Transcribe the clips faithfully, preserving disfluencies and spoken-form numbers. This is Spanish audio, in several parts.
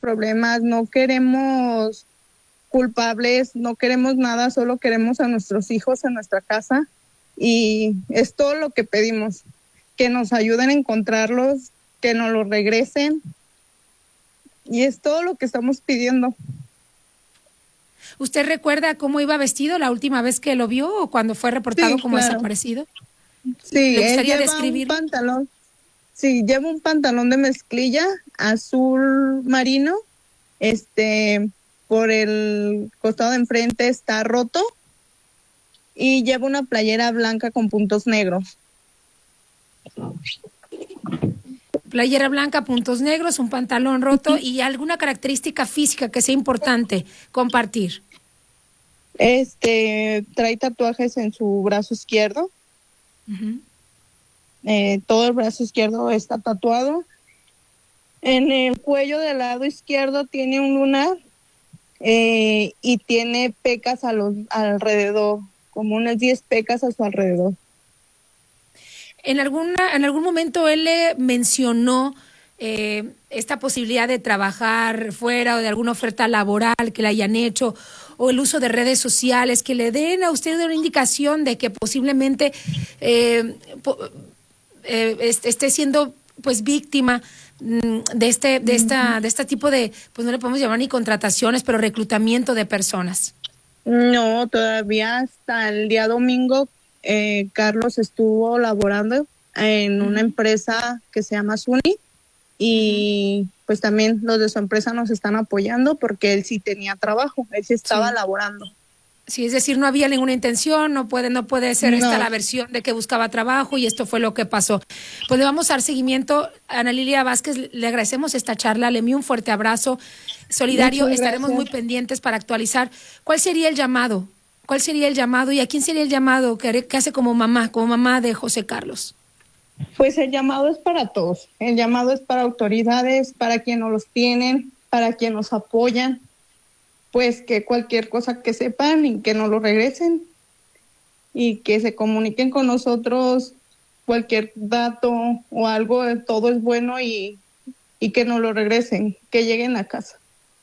problemas, no queremos culpables, no queremos nada, solo queremos a nuestros hijos en nuestra casa y es todo lo que pedimos, que nos ayuden a encontrarlos, que nos los regresen y es todo lo que estamos pidiendo. ¿Usted recuerda cómo iba vestido la última vez que lo vio o cuando fue reportado Sí, como claro. desaparecido? Sí, ¿Le gustaría él lleva describir? un pantalón, sí, lleva un pantalón de mezclilla azul marino, este, por el costado de enfrente está roto y lleva una playera blanca con puntos negros. Playera blanca, puntos negros, un pantalón roto y alguna característica física que sea importante compartir. Este, trae tatuajes en su brazo izquierdo. Uh-huh. Eh, todo el brazo izquierdo está tatuado. En el cuello del lado izquierdo tiene un lunar eh, y tiene pecas a los alrededor, como unas diez pecas a su alrededor. En alguna, en algún momento él le mencionó eh, esta posibilidad de trabajar fuera o de alguna oferta laboral que le hayan hecho o el uso de redes sociales que le den a usted una indicación de que posiblemente eh, po, eh, esté siendo pues víctima de este de esta de este tipo de, pues no le podemos llamar ni contrataciones, pero reclutamiento de personas. No, todavía hasta el día domingo eh, Carlos estuvo laborando en una empresa que se llama Suni y pues también los de su empresa nos están apoyando porque él sí tenía trabajo, él sí estaba sí. laborando. Sí, es decir, no había ninguna intención, no puede, no puede ser no. esta la versión de que buscaba trabajo y esto fue lo que pasó. Pues le vamos a dar seguimiento. Ana Lilia Vázquez, le agradecemos esta charla, le envío un fuerte abrazo solidario, Muchas estaremos gracias. Muy pendientes para actualizar. ¿Cuál sería el llamado? ¿Cuál sería el llamado y a quién sería el llamado que, que hace como mamá, como mamá de José Carlos? Pues el llamado es para todos, el llamado es para autoridades, para quienes no los tienen, para quienes nos apoyan. Pues que cualquier cosa que sepan y que nos lo regresen y que se comuniquen con nosotros, cualquier dato o algo, todo es bueno y, y que nos lo regresen, que lleguen a casa.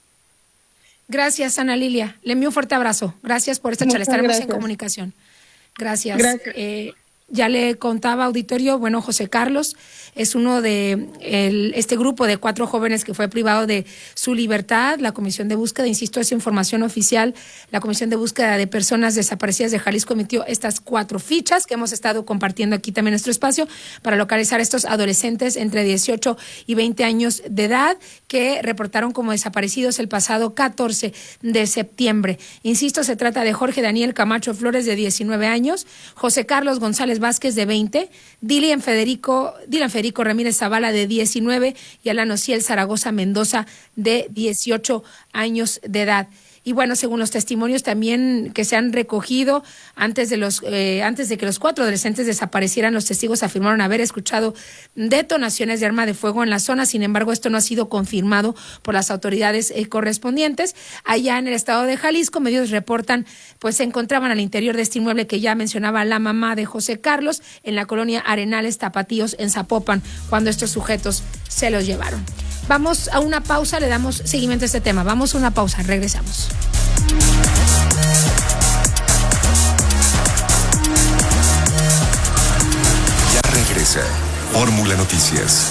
Gracias, Ana Lilia. Le envío un fuerte abrazo. Gracias por esta charla. Estaremos gracias. En comunicación. Gracias. Gracias. Eh, Ya le contaba, auditorio, bueno, José Carlos es uno de el, este grupo de cuatro jóvenes que fue privado de su libertad. La Comisión de Búsqueda, insisto, es información oficial, la Comisión de Búsqueda de Personas Desaparecidas de Jalisco emitió estas cuatro fichas que hemos estado compartiendo aquí también en nuestro espacio para localizar a estos adolescentes entre dieciocho y veinte años de edad que reportaron como desaparecidos el pasado catorce de septiembre. Insisto, se trata de Jorge Daniel Camacho Flores, de diecinueve años, José Carlos González Vázquez, de veinte, Dylan Federico, Dylan Federico Ramírez Zavala, de diecinueve, y Alan Ociel Zaragoza Mendoza, de dieciocho años de edad. Y bueno, según los testimonios también que se han recogido, antes de los eh, antes de que los cuatro adolescentes desaparecieran, los testigos afirmaron haber escuchado detonaciones de arma de fuego en la zona. Sin embargo, esto no ha sido confirmado por las autoridades eh, correspondientes. Allá en el estado de Jalisco, medios reportan, pues se encontraban al interior de este inmueble que ya mencionaba la mamá de José Carlos, en la colonia Arenales Tapatíos, en Zapopan, cuando estos sujetos se los llevaron. Vamos a una pausa, le damos seguimiento a este tema. Vamos a una pausa, regresamos. Ya regresa Fórmula Noticias.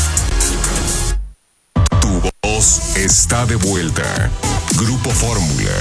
Tu voz está de vuelta. Grupo Fórmula.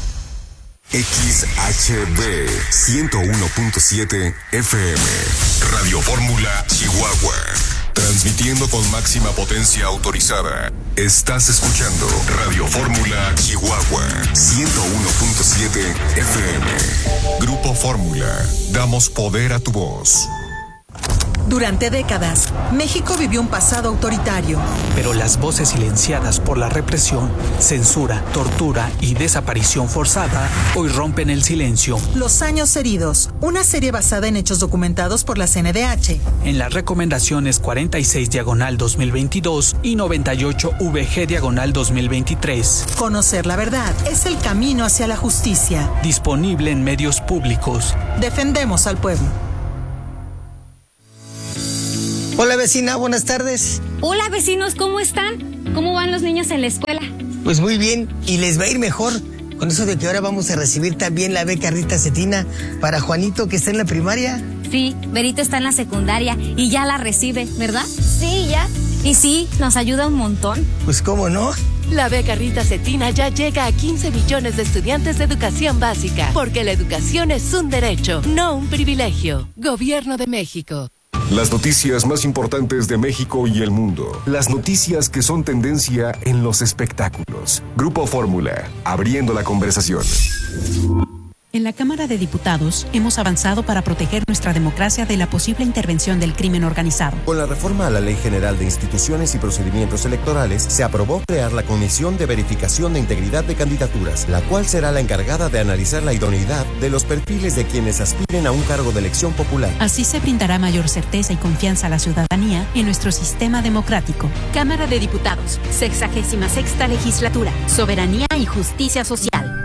X H B ciento uno punto siete F M. Radio Fórmula Chihuahua. Transmitiendo con máxima potencia autorizada. Estás escuchando Radio Fórmula Chihuahua ciento uno punto siete F M. Grupo Fórmula. Damos poder a tu voz. Durante décadas, México vivió un pasado autoritario. Pero las voces silenciadas por la represión, censura, tortura y desaparición forzada hoy rompen el silencio. Los años heridos, una serie basada en hechos documentados por la C N D H. En las recomendaciones cuarenta y seis diagonal dos mil veintidós y noventa y ocho V G diagonal dos mil veintitrés. Conocer la verdad es el camino hacia la justicia. Disponible en medios públicos. Defendemos al pueblo. Hola vecina, buenas tardes. Hola vecinos, ¿cómo están? ¿Cómo van los niños en la escuela? Pues muy bien, y les va a ir mejor. Con eso de que ahora vamos a recibir también la beca Rita Cetina para Juanito, que está en la primaria. Sí, Berito está en la secundaria y ya la recibe, ¿verdad? Sí, ya. Y sí, nos ayuda un montón. Pues cómo no. La beca Rita Cetina ya llega a quince millones de estudiantes de educación básica, porque la educación es un derecho, no un privilegio. Gobierno de México. Las noticias más importantes de México y el mundo. Las noticias que son tendencia en los espectáculos. Grupo Fórmula, abriendo la conversación. En la Cámara de Diputados hemos avanzado para proteger nuestra democracia de la posible intervención del crimen organizado. Con la reforma a la Ley General de Instituciones y Procedimientos Electorales, se aprobó crear la Comisión de Verificación de Integridad de Candidaturas, la cual será la encargada de analizar la idoneidad de los perfiles de quienes aspiren a un cargo de elección popular. Así se brindará mayor certeza y confianza a la ciudadanía en nuestro sistema democrático. Cámara de Diputados, sexagésima sexta legislatura, soberanía y justicia social.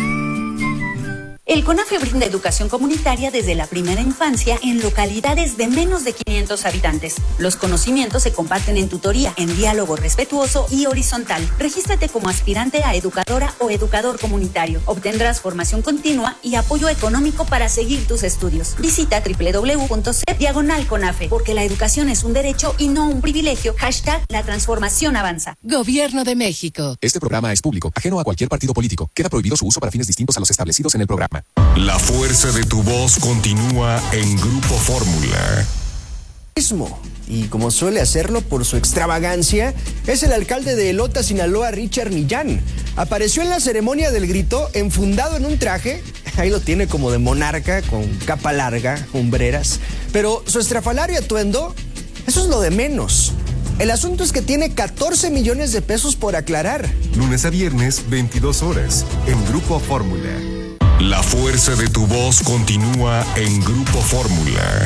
El CONAFE brinda educación comunitaria desde la primera infancia en localidades de menos de quinientos habitantes. Los conocimientos se comparten en tutoría, en diálogo respetuoso y horizontal. Regístrate como aspirante a educadora o educador comunitario. Obtendrás formación continua y apoyo económico para seguir tus estudios. Visita doble u doble u doble u punto c diagonal CONAFE, porque la educación es un derecho y no un privilegio. Hashtag la transformación avanza. Gobierno de México. Este programa es público, ajeno a cualquier partido político. Queda prohibido su uso para fines distintos a los establecidos en el programa. La fuerza de tu voz continúa en Grupo Fórmula. Y como suele hacerlo por su extravagancia, es el alcalde de Elota, Sinaloa, Richard Millán. Apareció en la ceremonia del grito, enfundado en un traje, ahí lo tiene como de monarca, con capa larga, hombreras, pero su estrafalario atuendo, eso es lo de menos. El asunto es que tiene catorce millones de pesos por aclarar. Lunes a viernes, veintidós horas, en Grupo Fórmula. La fuerza de tu voz continúa en Grupo Fórmula.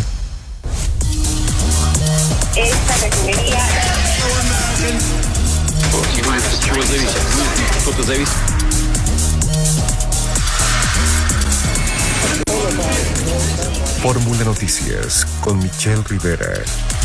Esta refinería. Fórmula Noticias con Michelle Rivera.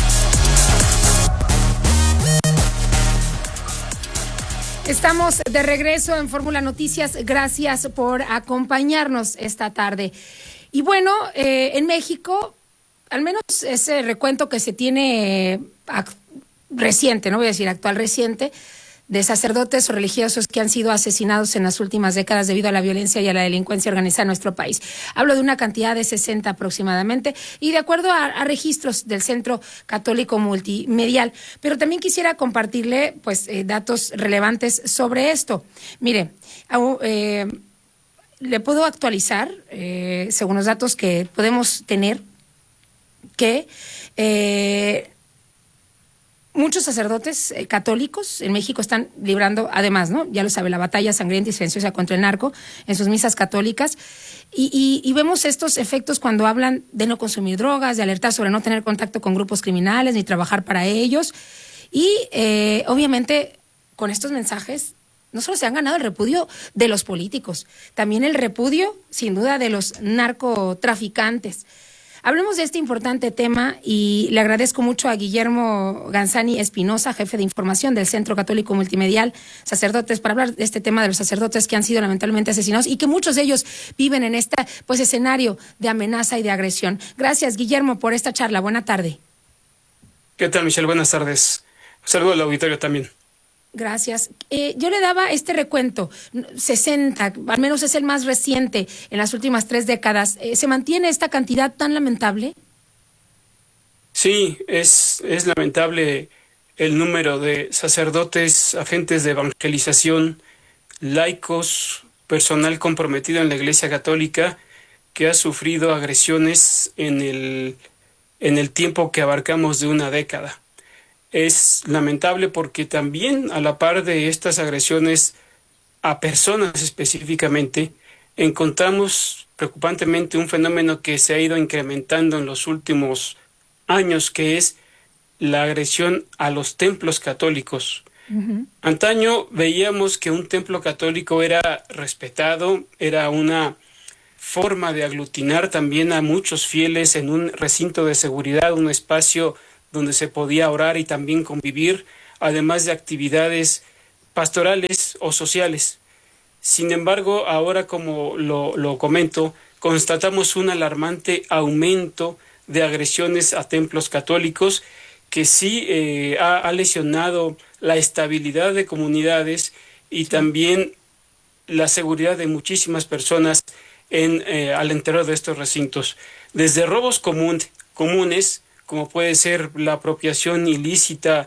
Estamos de regreso en Fórmula Noticias. Gracias por acompañarnos esta tarde. Y bueno, eh, en México, al menos ese recuento que se tiene eh, reciente, no voy a decir actual, reciente, de sacerdotes o religiosos que han sido asesinados en las últimas décadas debido a la violencia y a la delincuencia organizada en nuestro país. Hablo de una cantidad de sesenta aproximadamente, y de acuerdo a, a registros del Centro Católico Multimedial. Pero también quisiera compartirle pues eh, datos relevantes sobre esto. Mire, eh, le puedo actualizar, eh, según los datos que podemos tener, que eh, muchos sacerdotes eh, católicos en México están librando, además, ¿no? Ya lo sabe, la batalla sangrienta y silenciosa contra el narco en sus misas católicas. Y, y, y vemos estos efectos cuando hablan de no consumir drogas, de alertar sobre no tener contacto con grupos criminales ni trabajar para ellos. Y eh, obviamente con estos mensajes no solo se han ganado el repudio de los políticos, también el repudio, sin duda, de los narcotraficantes. Hablemos de este importante tema y le agradezco mucho a Guillermo Ganzani Espinosa, jefe de información del Centro Católico Multimedial, sacerdotes, para hablar de este tema de los sacerdotes que han sido lamentablemente asesinados y que muchos de ellos viven en este pues, escenario de amenaza y de agresión. Gracias, Guillermo, por esta charla. Buena tarde. ¿Qué tal, Michelle? Buenas tardes. Un saludo al auditorio también. Gracias. Eh, yo le daba este recuento, sesenta, al menos es el más reciente en las últimas tres décadas. Eh, ¿Se mantiene esta cantidad tan lamentable? Sí, es, es lamentable el número de sacerdotes, agentes de evangelización, laicos, personal comprometido en la Iglesia Católica que ha sufrido agresiones en el, en el tiempo que abarcamos de una década. Es lamentable porque también a la par de estas agresiones a personas específicamente, encontramos preocupantemente un fenómeno que se ha ido incrementando en los últimos años, que es la agresión a los templos católicos. Uh-huh. Antaño veíamos que un templo católico era respetado, era una forma de aglutinar también a muchos fieles en un recinto de seguridad, un espacio donde se podía orar y también convivir, además de actividades pastorales o sociales. Sin embargo, ahora, como lo, lo comento, constatamos un alarmante aumento de agresiones a templos católicos que sí eh, ha, ha lesionado la estabilidad de comunidades y sí. también la seguridad de muchísimas personas en eh, al interior de estos recintos. Desde robos común, comunes, como puede ser la apropiación ilícita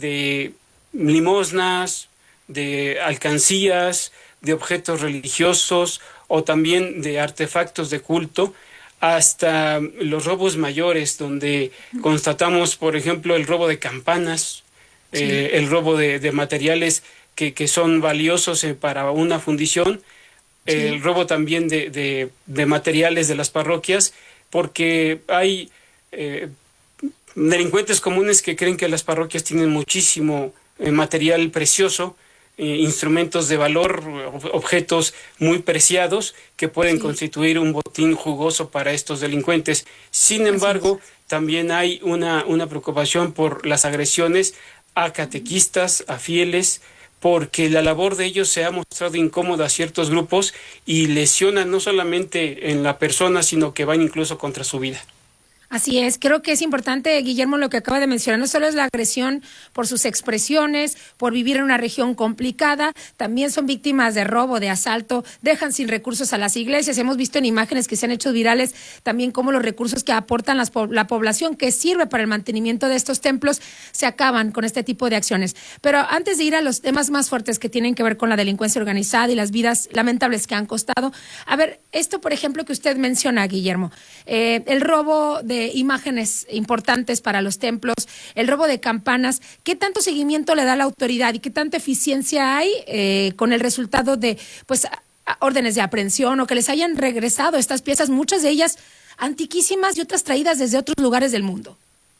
de limosnas, de alcancías, de objetos religiosos o también de artefactos de culto, hasta los robos mayores, donde constatamos, por ejemplo, el robo de campanas, sí. eh, el robo de, de materiales que, que son valiosos eh, para una fundición, sí. el robo también de, de, de materiales de las parroquias, porque hay eh, delincuentes comunes que creen que las parroquias tienen muchísimo eh, material precioso, Eh, instrumentos de valor, objetos muy preciados que pueden sí. constituir un botín jugoso para estos delincuentes. Sin embargo, también hay una, una preocupación por las agresiones a catequistas, a fieles, porque la labor de ellos se ha mostrado incómoda a ciertos grupos y lesiona no solamente en la persona, sino que van incluso contra su vida. Así es, creo que es importante, Guillermo, lo que acaba de mencionar, no solo es la agresión por sus expresiones, por vivir en una región complicada, también son víctimas de robo, de asalto, dejan sin recursos a las iglesias. Hemos visto en imágenes que se han hecho virales también cómo los recursos que aportan las, la población, que sirve para el mantenimiento de estos templos, se acaban con este tipo de acciones. Pero antes de ir a los temas más fuertes que tienen que ver con la delincuencia organizada y las vidas lamentables que han costado, a ver, esto, por ejemplo, que usted menciona, Guillermo, eh, el robo de imágenes importantes para los templos, el robo de campanas, ¿qué tanto seguimiento le da la autoridad y qué tanta eficiencia hay eh, con el resultado de pues a, a órdenes de aprehensión o que les hayan regresado estas piezas, muchas de ellas antiquísimas y otras traídas desde otros lugares del mundo?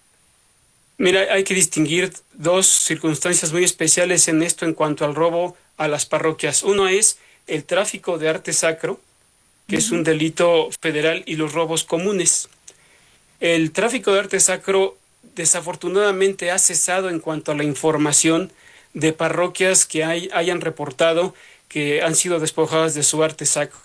Mira, hay que distinguir dos circunstancias muy especiales en esto en cuanto al robo a las parroquias. Uno es el tráfico de arte sacro, que uh-huh. es un delito federal, y los robos comunes. El tráfico de arte sacro desafortunadamente ha cesado en cuanto a la información de parroquias que hay, hayan reportado que han sido despojadas de su arte sacro.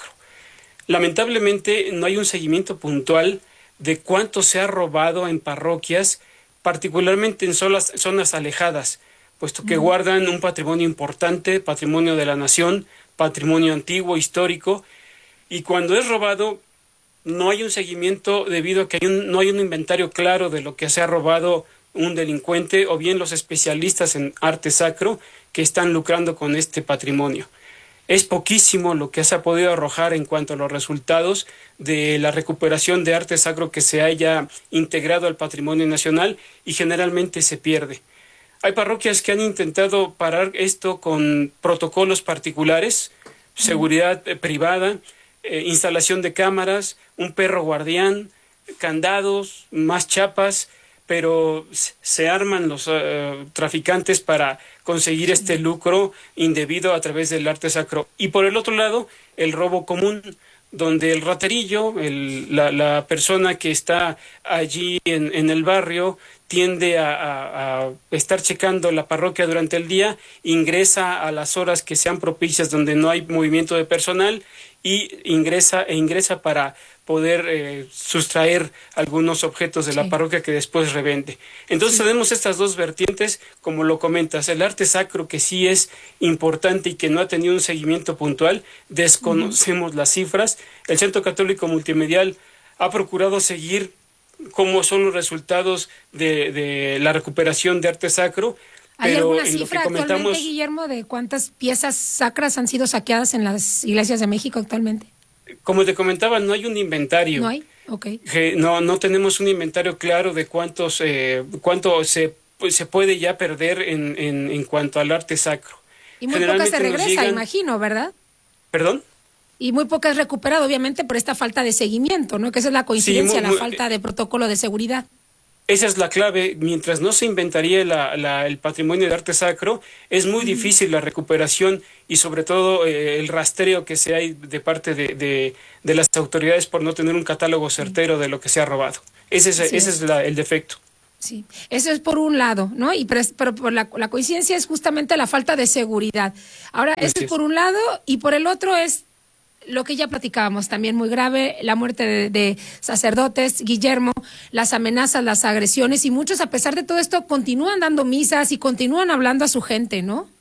Lamentablemente no hay un seguimiento puntual de cuánto se ha robado en parroquias, particularmente en zonas, zonas alejadas, puesto que mm. guardan un patrimonio importante, patrimonio de la nación, patrimonio antiguo, histórico, y cuando es robado no hay un seguimiento debido a que hay un, no hay un inventario claro de lo que se ha robado un delincuente o bien los especialistas en arte sacro que están lucrando con este patrimonio. Es poquísimo lo que se ha podido arrojar en cuanto a los resultados de la recuperación de arte sacro que se haya integrado al patrimonio nacional y generalmente se pierde. Hay parroquias que han intentado parar esto con protocolos particulares, seguridad eh, privada, eh, instalación de cámaras, un perro guardián, candados, más chapas, pero se arman los uh, traficantes para conseguir este lucro indebido a través del arte sacro. Y por el otro lado, el robo común, donde el raterillo, el, la, la persona que está allí en, en el barrio, tiende a, a, a estar checando la parroquia durante el día, ingresa a las horas que sean propicias donde no hay movimiento de personal y ingresa e ingresa para poder eh, sustraer algunos objetos de sí. la parroquia que después revende. Entonces sí. tenemos estas dos vertientes, como lo comentas, el arte sacro que sí es importante y que no ha tenido un seguimiento puntual, desconocemos uh-huh. las cifras. El Centro Católico Multimedial ha procurado seguir cómo son los resultados de, de la recuperación de arte sacro. ¿Hay pero alguna en cifra lo que actualmente, comentamos, Guillermo, de cuántas piezas sacras han sido saqueadas en las iglesias de México actualmente? Como te comentaba, no hay un inventario. ¿No hay? Ok. No, no tenemos un inventario claro de cuántos, eh, cuánto se, pues, se puede ya perder en, en, en cuanto al arte sacro. Y muy pocas se regresa, llegan... imagino, ¿verdad? ¿Perdón? Y muy pocas recuperado, obviamente, por esta falta de seguimiento, ¿no? Que esa es la coincidencia, sí, muy, muy, la falta de protocolo de seguridad. Esa es la clave. Mientras no se inventaría la, la, el patrimonio de arte sacro, es muy mm. difícil la recuperación y sobre todo eh, el rastreo que se hay de parte de, de, de las autoridades por no tener un catálogo certero de lo que se ha robado. Ese es, ese es la, el defecto. Sí, eso es por un lado, ¿no? Y pero, pero por la, la coincidencia es justamente la falta de seguridad. Ahora, eso es por un lado, y por el otro es lo que ya platicábamos, también muy grave, la muerte de, de sacerdotes, Guillermo, las amenazas, las agresiones, y muchos, a pesar de todo esto, continúan dando misas y continúan hablando a su gente, ¿no?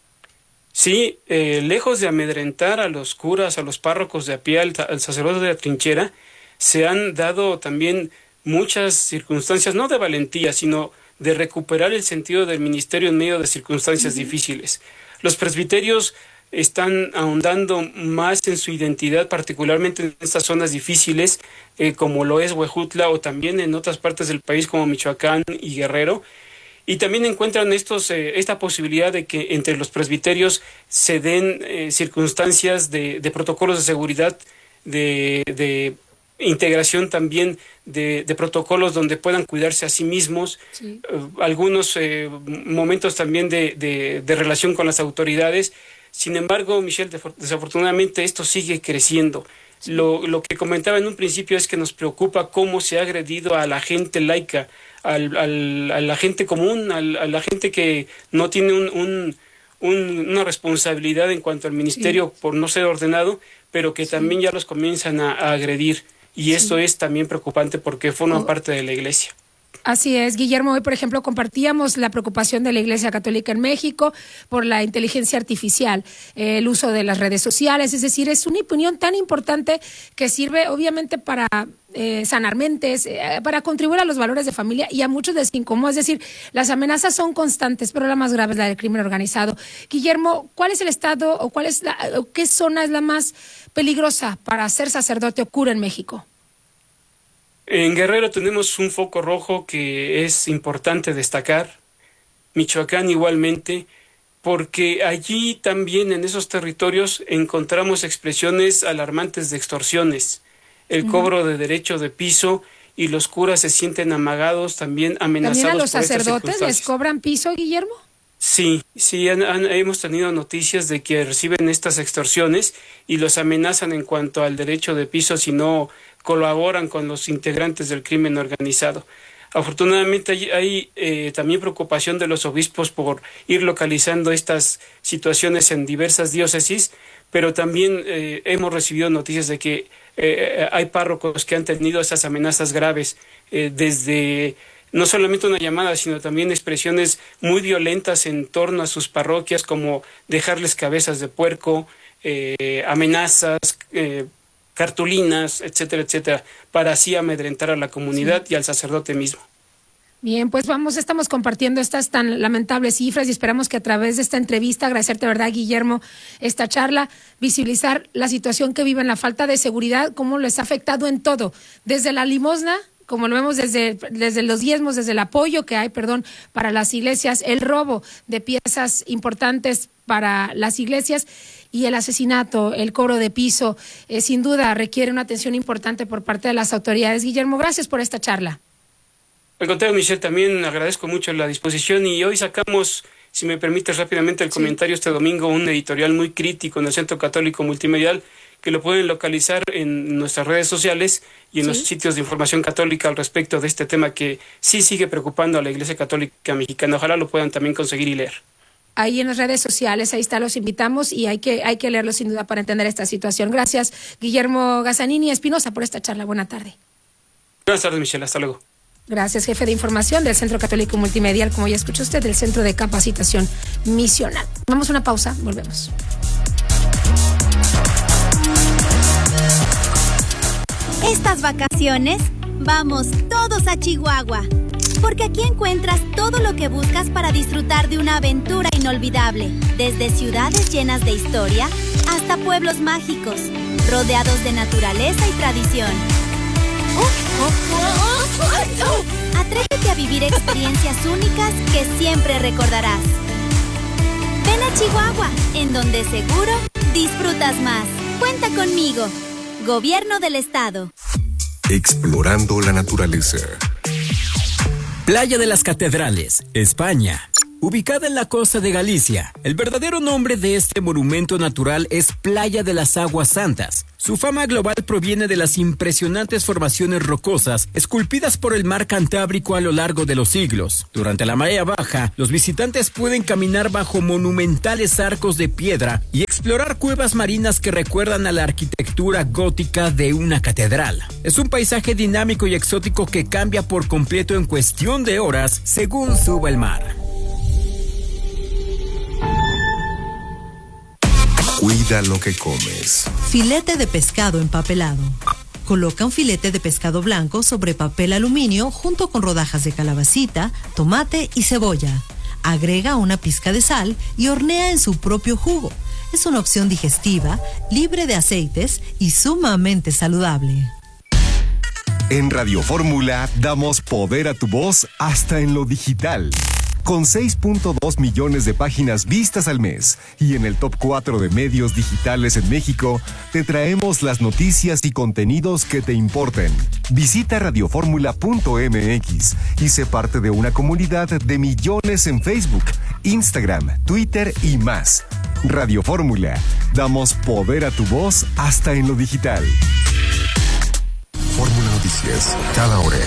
Sí, eh, lejos de amedrentar a los curas, a los párrocos de a pie, al, al sacerdote de la trinchera, se han dado también muchas circunstancias, no de valentía, sino de recuperar el sentido del ministerio en medio de circunstancias uh-huh. difíciles. Los presbiterios están ahondando más en su identidad, particularmente en estas zonas difíciles, eh, como lo es Huejutla, o también en otras partes del país como Michoacán y Guerrero, y también encuentran estos eh, esta posibilidad de que entre los presbiterios se den eh, circunstancias de, de protocolos de seguridad, de, de integración también de, de protocolos donde puedan cuidarse a sí mismos, sí. eh, algunos eh, momentos también de, de, de relación con las autoridades. Sin embargo, Michelle, desafortunadamente esto sigue creciendo. Sí. Lo, lo que comentaba en un principio es que nos preocupa cómo se ha agredido a la gente laica, al, al, a la gente común, al, a la gente que no tiene un, un, un, una responsabilidad en cuanto al ministerio sí. por no ser ordenado, pero que sí. también ya los comienzan a, a agredir. Y esto sí. es también preocupante porque forman oh. parte de la iglesia. Así es, Guillermo. Hoy, por ejemplo, compartíamos la preocupación de la Iglesia Católica en México por la inteligencia artificial, eh, el uso de las redes sociales. Es decir, es una opinión tan importante que sirve obviamente para eh, sanar mentes, eh, para contribuir a los valores de familia, y a muchos les incomoda. Es decir, las amenazas son constantes, pero la más grave es la del crimen organizado. Guillermo, ¿cuál es el estado o cuál es la, o qué zona es la más peligrosa para ser sacerdote o cura en México? En Guerrero tenemos un foco rojo que es importante destacar, Michoacán igualmente, porque allí también en esos territorios encontramos expresiones alarmantes de extorsiones, el uh-huh. cobro de derecho de piso, y los curas se sienten amagados, también amenazados. ¿También a los por sacerdotes les cobran piso, Guillermo? Sí, sí, han, han, hemos tenido noticias de que reciben estas extorsiones y los amenazan en cuanto al derecho de piso si no colaboran con los integrantes del crimen organizado. Afortunadamente hay, hay eh, también preocupación de los obispos por ir localizando estas situaciones en diversas diócesis, pero también eh, hemos recibido noticias de que eh, hay párrocos que han tenido esas amenazas graves, eh, desde no solamente una llamada, sino también expresiones muy violentas en torno a sus parroquias, como dejarles cabezas de puerco, eh, amenazas, eh, cartulinas, etcétera, etcétera, para así amedrentar a la comunidad sí. y al sacerdote mismo. Bien, pues vamos, estamos compartiendo estas tan lamentables cifras y esperamos que a través de esta entrevista, agradecerte, ¿verdad, Guillermo, esta charla, visibilizar la situación que viven, la falta de seguridad, cómo les ha afectado en todo, desde la limosna, como lo vemos desde, desde los diezmos, desde el apoyo que hay, perdón, para las iglesias, el robo de piezas importantes para las iglesias y el asesinato, el cobro de piso, eh, sin duda requiere una atención importante por parte de las autoridades. Guillermo, gracias por esta charla. Al contrario, Michelle, también agradezco mucho la disposición, y hoy sacamos, si me permites rápidamente el sí. comentario, este domingo, un editorial muy crítico en el Centro Católico Multimedial, que lo pueden localizar en nuestras redes sociales y en ¿Sí? los sitios de información católica al respecto de este tema que sí sigue preocupando a la Iglesia Católica Mexicana. Ojalá lo puedan también conseguir y leer. Ahí en las redes sociales, ahí está, los invitamos y hay que, hay que leerlo sin duda para entender esta situación. Gracias, Guillermo Gazzanini Espinosa, por esta charla. Buena tarde. Buenas tardes, Michelle. Hasta luego. Gracias, jefe de información del Centro Católico Multimedial, como ya escuchó usted, del Centro de Capacitación Misional. Vamos a una pausa, volvemos. Estas vacaciones, vamos todos a Chihuahua, porque aquí encuentras todo lo que buscas para disfrutar de una aventura inolvidable, desde ciudades llenas de historia hasta pueblos mágicos, rodeados de naturaleza y tradición. Atrévete a vivir experiencias únicas que siempre recordarás. Ven a Chihuahua, en donde seguro disfrutas más. Cuenta conmigo. Gobierno del Estado. Explorando la naturaleza. Playa de las Catedrales, España. Ubicada en la costa de Galicia, el verdadero nombre de este monumento natural es Playa de las Aguas Santas. Su fama global proviene de las impresionantes formaciones rocosas esculpidas por el mar Cantábrico a lo largo de los siglos. Durante la marea baja, los visitantes pueden caminar bajo monumentales arcos de piedra y explorar cuevas marinas que recuerdan a la arquitectura gótica de una catedral. Es un paisaje dinámico y exótico que cambia por completo en cuestión de horas según suba el mar. Cuida lo que comes. Filete de pescado empapelado. Coloca un filete de pescado blanco sobre papel aluminio junto con rodajas de calabacita, tomate y cebolla. Agrega una pizca de sal y hornea en su propio jugo. Es una opción digestiva, libre de aceites y sumamente saludable. En Radio Fórmula damos poder a tu voz hasta en lo digital. Con seis punto dos millones de páginas vistas al mes y en el top cuatro de medios digitales en México, te traemos las noticias y contenidos que te importen. Visita radioformula punto m x y sé parte de una comunidad de millones en Facebook, Instagram, Twitter y más. Radio Fórmula, damos poder a tu voz hasta en lo digital. Fórmula Noticias, cada hora.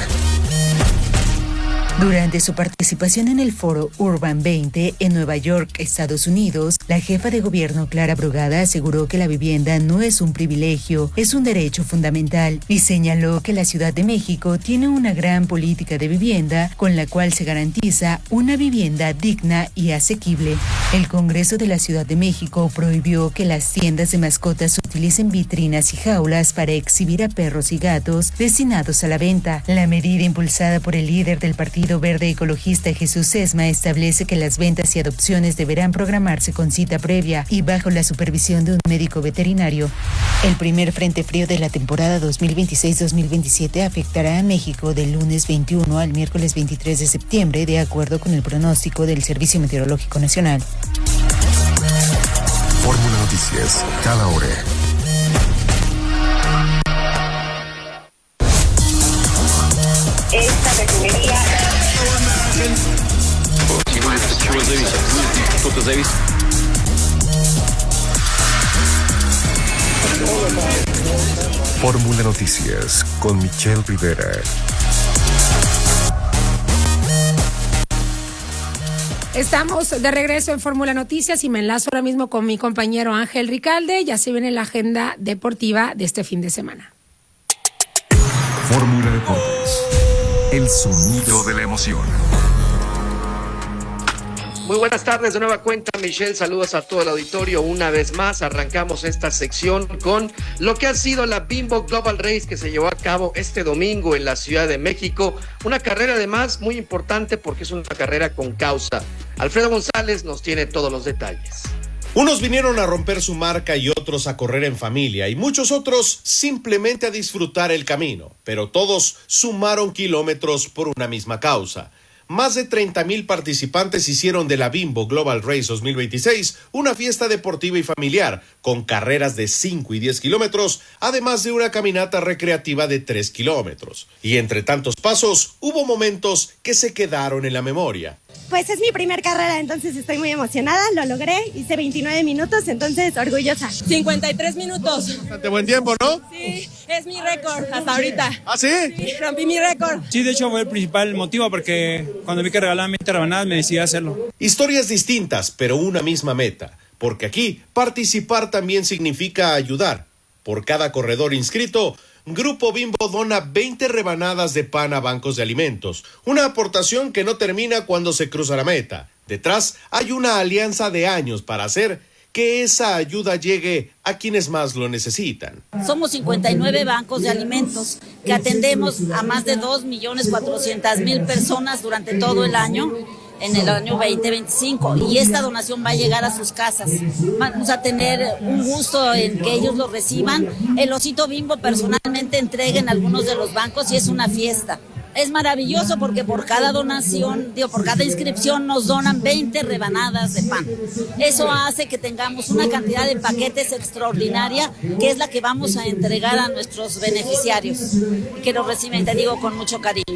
Durante su participación en el foro Urban veinte en Nueva York, Estados Unidos, la jefa de gobierno Clara Brugada aseguró que la vivienda no es un privilegio, es un derecho fundamental y señaló que la Ciudad de México tiene una gran política de vivienda con la cual se garantiza una vivienda digna y asequible. El Congreso de la Ciudad de México prohibió que las tiendas de mascotas utilicen vitrinas y jaulas para exhibir a perros y gatos destinados a la venta. La medida impulsada por el líder del partido Verde Ecologista Jesús Sesma establece que las ventas y adopciones deberán programarse con cita previa y bajo la supervisión de un médico veterinario. El primer frente frío de la temporada dos mil veintiséis dos mil veintisiete afectará a México del lunes veintiuno al miércoles veintitrés de septiembre, de acuerdo con el pronóstico del Servicio Meteorológico Nacional. Fórmula Noticias, cada hora. Esta refinería. Fórmula Noticias con Michelle Rivera. Estamos de regreso en Fórmula Noticias y me enlazo ahora mismo con mi compañero Ángel Ricalde. Ya se viene la agenda deportiva de este fin de semana. Fórmula Deportes. El sonido de la emoción. Muy buenas tardes, de nueva cuenta, Michelle. Saludos a todo el auditorio. Una vez más, arrancamos esta sección con lo que ha sido la Bimbo Global Race que se llevó a cabo este domingo en la Ciudad de México. Una carrera, además, muy importante porque es una carrera con causa. Alfredo González nos tiene todos los detalles. Unos vinieron a romper su marca y otros a correr en familia y muchos otros simplemente a disfrutar el camino, pero todos sumaron kilómetros por una misma causa. Más de treinta mil participantes hicieron de la Bimbo Global Race dos mil veintiséis una fiesta deportiva y familiar, con carreras de cinco y diez kilómetros, además de una caminata recreativa de tres kilómetros. Y entre tantos pasos, hubo momentos que se quedaron en la memoria. Pues es mi primer carrera, entonces estoy muy emocionada, lo logré, hice veintinueve minutos, entonces orgullosa. cincuenta y tres minutos. Bastante buen tiempo, ¿no? Sí, es mi récord hasta ahorita. ¿Ah, sí? Sí, rompí mi récord. Sí, de hecho fue el principal motivo porque cuando vi que regalaban veinte rebanadas me decidí a hacerlo. Historias distintas, pero una misma meta, porque aquí participar también significa ayudar. Por cada corredor inscrito, Grupo Bimbo dona veinte rebanadas de pan a bancos de alimentos, una aportación que no termina cuando se cruza la meta. Detrás hay una alianza de años para hacer que esa ayuda llegue a quienes más lo necesitan. Somos cincuenta y nueve bancos de alimentos que atendemos a más de dos millones cuatrocientas mil personas durante todo el año, en el año veinte veinticinco, y esta donación va a llegar a sus casas. Vamos a tener un gusto en que ellos lo reciban. El osito Bimbo personalmente entrega en algunos de los bancos y es una fiesta. Es maravilloso porque por cada donación, digo, por cada inscripción nos donan veinte rebanadas de pan. Eso hace que tengamos una cantidad de paquetes extraordinaria, que es la que vamos a entregar a nuestros beneficiarios, que los reciben, te digo, con mucho cariño.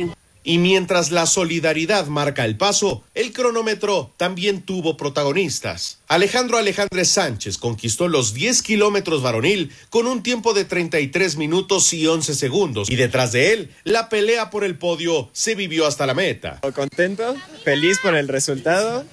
Y mientras la solidaridad marca el paso, el cronómetro también tuvo protagonistas. Alejandro Alejandre Sánchez conquistó los diez kilómetros varonil con un tiempo de treinta y tres minutos y once segundos. Y detrás de él, la pelea por el podio se vivió hasta la meta. Contento, feliz por el resultado.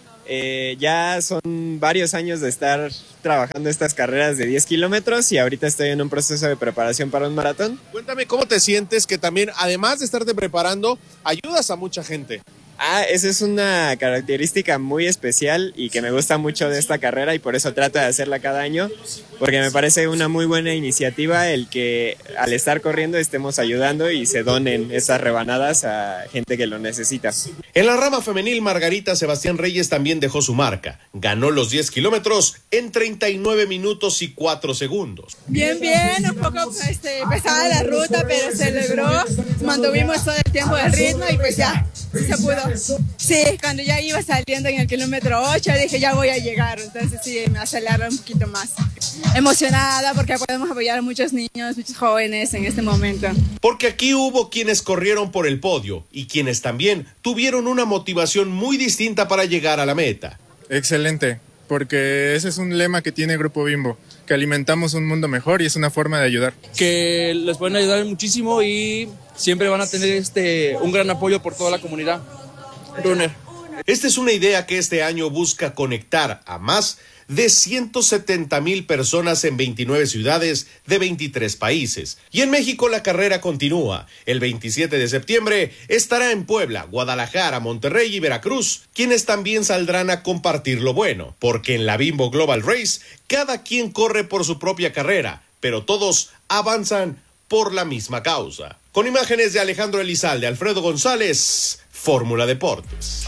Eh, ya son varios años de estar trabajando estas carreras de diez kilómetros y ahorita estoy en un proceso de preparación para un maratón. Cuéntame cómo te sientes que también, además de estarte preparando, ayudas a mucha gente. Ah, esa es una característica muy especial y que me gusta mucho de esta carrera y por eso trato de hacerla cada año, porque me parece una muy buena iniciativa el que al estar corriendo estemos ayudando y se donen esas rebanadas a gente que lo necesita. En la rama femenil, Margarita Sebastián Reyes también dejó su marca. Ganó los diez kilómetros en treinta y nueve minutos y cuatro segundos. Bien, bien, un poco este, pesada la ruta, pero se logró. Mantuvimos todo el tiempo de ritmo y pues ya, se pudo. Sí, cuando ya iba saliendo en el kilómetro ocho dije ya voy a llegar, entonces sí, me aceleraron un poquito más. Emocionada porque podemos apoyar a muchos niños, muchos jóvenes en este momento. Porque aquí hubo quienes corrieron por el podio y quienes también tuvieron una motivación muy distinta para llegar a la meta. Excelente, porque ese es un lema que tiene Grupo Bimbo, que alimentamos un mundo mejor y es una forma de ayudar. Que les pueden ayudar muchísimo y siempre van a tener este un gran apoyo por toda la comunidad runner. Esta es una idea que este año busca conectar a más de ciento setenta mil personas en veintinueve ciudades de veintitrés países. Y en México la carrera continúa. El veintisiete de septiembre estará en Puebla, Guadalajara, Monterrey y Veracruz, quienes también saldrán a compartir lo bueno, porque en la Bimbo Global Race cada quien corre por su propia carrera, pero todos avanzan por la misma causa. Con imágenes de Alejandro Elizalde, Alfredo González, Fórmula Deportes.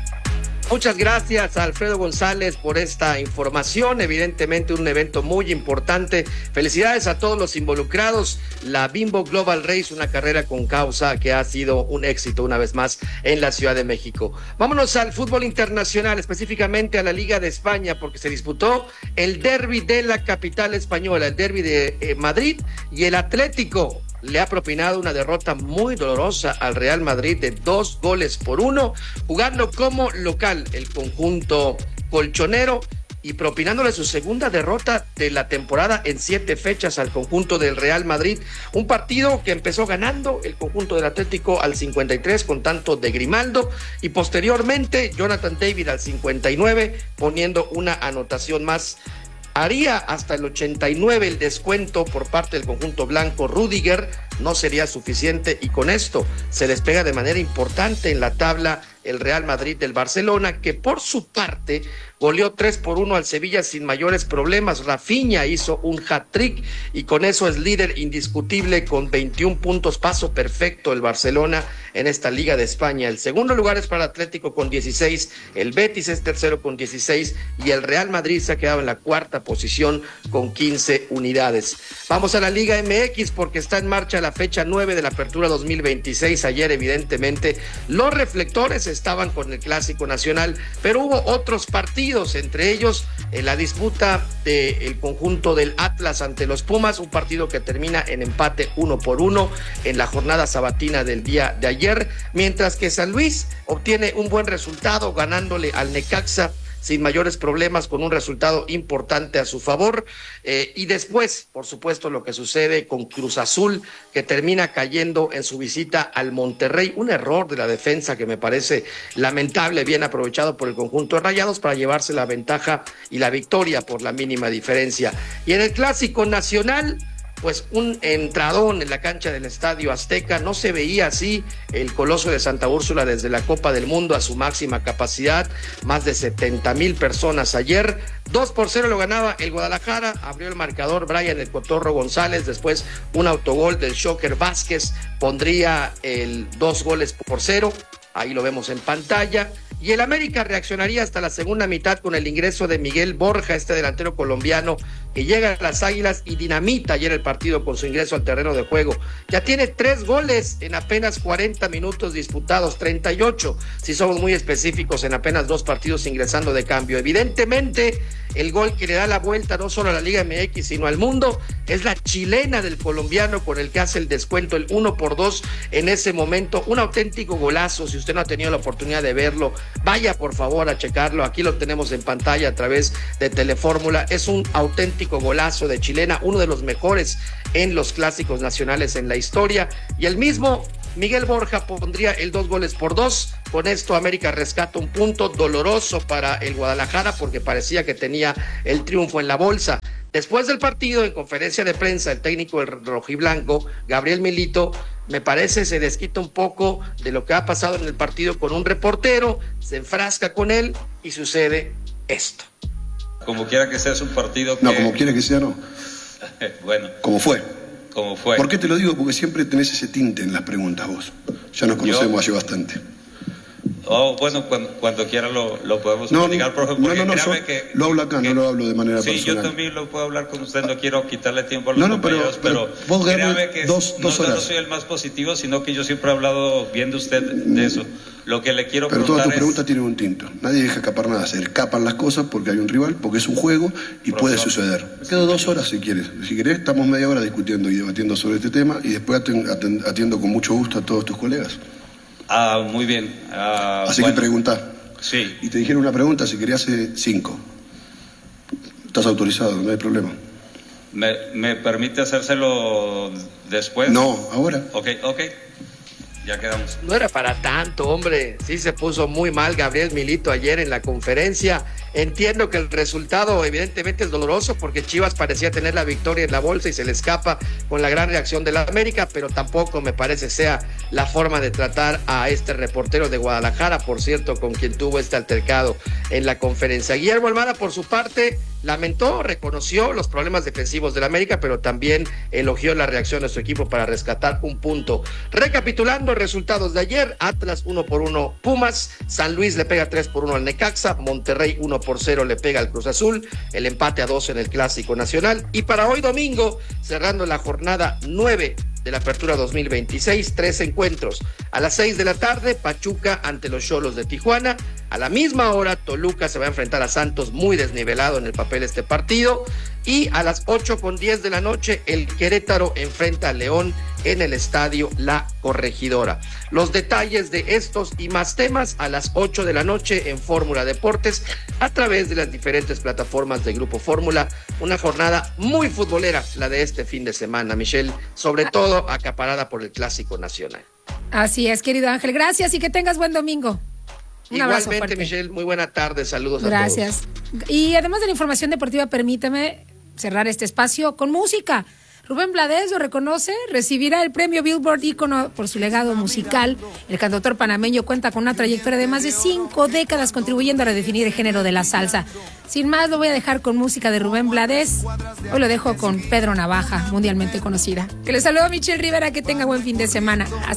Muchas gracias a Alfredo González por esta información, evidentemente un evento muy importante. Felicidades a todos los involucrados. La Bimbo Global Race, una carrera con causa que ha sido un éxito una vez más en la Ciudad de México. Vámonos al fútbol internacional, específicamente a la Liga de España, porque se disputó el derbi de la capital española, el derbi de eh, Madrid, y el Atlético le ha propinado una derrota muy dolorosa al Real Madrid de dos goles por uno, jugando como local el conjunto colchonero y propinándole su segunda derrota de la temporada en siete fechas al conjunto del Real Madrid. Un partido que empezó ganando el conjunto del Atlético al cincuenta y tres con tanto de Grimaldo y posteriormente Jonathan David al cincuenta y nueve poniendo una anotación más. Haría hasta el ochenta y nueve el descuento por parte del conjunto blanco. Rüdiger no sería suficiente y con esto se despega de manera importante en la tabla el Real Madrid del Barcelona, que por su parte goleó tres por uno al Sevilla sin mayores problemas. Rafinha hizo un hat-trick y con eso es líder indiscutible con veintiún puntos, paso perfecto el Barcelona en esta Liga de España. El segundo lugar es para el Atlético con dieciséis, el Betis es tercero con dieciséis y el Real Madrid se ha quedado en la cuarta posición con quince unidades. Vamos a la Liga M X porque está en marcha la fecha nueve de la Apertura dos mil veintiséis. Ayer evidentemente los reflectores estaban con el Clásico Nacional, pero hubo otros partidos, entre ellos en la disputa del conjunto del Atlas ante los Pumas, un partido que termina en empate uno por uno en la jornada sabatina del día de ayer, mientras que San Luis obtiene un buen resultado ganándole al Necaxa sin mayores problemas, con un resultado importante a su favor. Eh, y después, por supuesto, lo que sucede con Cruz Azul, que termina cayendo en su visita al Monterrey. Un error de la defensa que me parece lamentable, bien aprovechado por el conjunto de Rayados para llevarse la ventaja y la victoria por la mínima diferencia. Y en el Clásico Nacional, pues un entradón en la cancha del Estadio Azteca. No se veía así el Coloso de Santa Úrsula desde la Copa del Mundo a su máxima capacidad, más de setenta mil personas ayer. Dos por cero lo ganaba el Guadalajara, abrió el marcador Brian el Cotorro González, después un autogol del Shocker Vázquez pondría el dos goles por cero, ahí lo vemos en pantalla. Y el América reaccionaría hasta la segunda mitad con el ingreso de Miguel Borja, este delantero colombiano que llega a las Águilas y dinamita ayer el partido con su ingreso al terreno de juego. Ya tiene tres goles en apenas cuarenta minutos disputados, treinta y ocho, si somos muy específicos, en apenas dos partidos ingresando de cambio. Evidentemente, el gol que le da la vuelta no solo a la Liga M X, sino al mundo, es la chilena del colombiano con el que hace el descuento, el uno por dos en ese momento. Un auténtico golazo. Si usted no ha tenido la oportunidad de verlo, vaya por favor a checarlo. Aquí lo tenemos en pantalla a través de Telefórmula. Es un auténtico golazo de chilena, uno de los mejores en los clásicos nacionales en la historia. Y el mismo Miguel Borja pondría el dos goles por dos. Con esto América rescata un punto doloroso para el Guadalajara porque parecía que tenía el triunfo en la bolsa. Después del partido, en conferencia de prensa, el técnico del rojiblanco, Gabriel Milito, me parece se desquita un poco de lo que ha pasado en el partido con un reportero, se enfrasca con él y sucede esto. Como quiera que sea, es un partido que... No, como quiera que sea, no. Bueno. Como fue. Como fue. ¿Por qué te lo digo? Porque siempre tenés ese tinte en las preguntas vos. Ya nos conocemos Yo... hace bastante. Oh, bueno, cuando, cuando quiera lo, lo podemos no, platicar, profe, porque no, no, no, créame so, que... Lo hablo acá, que, no lo hablo de manera sí, personal. Sí, yo también lo puedo hablar con usted, no quiero quitarle tiempo a los no, no, compañeros, pero, pero, pero vos créame que dos, dos no, horas. no soy el más positivo, sino que yo siempre he hablado bien de usted de eso. Lo que le quiero pero preguntar todas tus es... preguntas tienen un tinto. Nadie deja escapar nada, se escapan las cosas porque hay un rival, porque es un juego y profesor, puede suceder. Me quedo dos horas si quieres. Si querés, estamos media hora discutiendo y debatiendo sobre este tema y después atiendo con mucho gusto a todos tus colegas. Ah, muy bien. Ah, Así bueno. que preguntá. Sí. Y te dijeron una pregunta, si querías hacer cinco. Estás autorizado, no hay problema. ¿Me, me permite hacérselo después? No, ahora. Ok, ok. Ya quedamos. No era para tanto, hombre. Sí se puso muy mal Gabriel Milito ayer en la conferencia. Entiendo que el resultado evidentemente es doloroso porque Chivas parecía tener la victoria en la bolsa y se le escapa con la gran reacción de la América, pero tampoco me parece sea la forma de tratar a este reportero de Guadalajara, por cierto, con quien tuvo este altercado en la conferencia. Guillermo Almada, por su parte, lamentó, reconoció los problemas defensivos de la América, pero también elogió la reacción de su equipo para rescatar un punto. Recapitulando resultados de ayer: Atlas uno por uno Pumas, San Luis le pega tres por uno al Necaxa, Monterrey uno por cero le pega al Cruz Azul, el empate a dos en el Clásico Nacional. Y para hoy domingo, cerrando la jornada nueve de la Apertura dos mil veintiséis, tres encuentros. A las seis de la tarde, Pachuca ante los Xolos de Tijuana. A la misma hora, Toluca se va a enfrentar a Santos, muy desnivelado en el papel este partido. Y a las ocho con diez de la noche, el Querétaro enfrenta a León en el estadio La Corregidora. Los detalles de estos y más temas a las ocho de la noche en Fórmula Deportes, a través de las diferentes plataformas de Grupo Fórmula. Una jornada muy futbolera, la de este fin de semana, Michelle, sobre todo acaparada por el Clásico Nacional. Así es, querido Ángel. Gracias y que tengas buen domingo. Un abrazo Igualmente, fuerte. Michelle, muy buena tarde, saludos Gracias. a todos. Gracias. Y además de la información deportiva, permíteme cerrar este espacio con música. Rubén Blades lo reconoce, recibirá el premio Billboard ícono por su legado musical. El cantautor panameño cuenta con una trayectoria de más de cinco décadas contribuyendo a redefinir el género de la salsa. Sin más, lo voy a dejar con música de Rubén Blades. Hoy lo dejo con Pedro Navaja, mundialmente conocida. Que les saludo a Michelle Rivera, que tenga buen fin de semana. Hasta